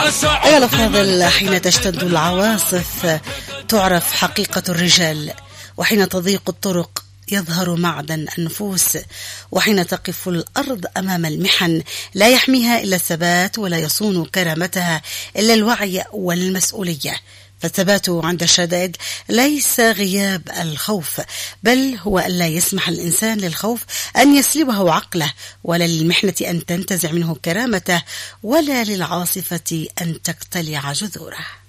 أيها الأفاضل، حين تشتد العواصف تعرف حقيقة الرجال، وحين تضيق الطرق يظهر معدن النفوس، وحين تقف الأرض أمام المحن لا يحميها إلا الثبات ولا يصون كرامتها إلا الوعي والمسؤولية. فالثبات عند الشدائد ليس غياب الخوف، بل هو أن لا يسمح الإنسان للخوف أن يسلبه عقله، ولا للمحنة أن تنتزع منه كرامته، ولا للعاصفة أن تقتلع جذوره.